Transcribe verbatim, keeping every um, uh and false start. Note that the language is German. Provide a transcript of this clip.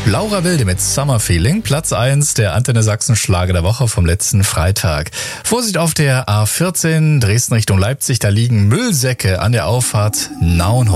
Laura Wilde mit Summer Feeling, Platz eins der Antenne Sachsen Schlager der Woche vom letzten Freitag. Vorsicht auf der A vierzehn, Dresden Richtung Leipzig, da liegen Müllsäcke an der Auffahrt Naunhofen.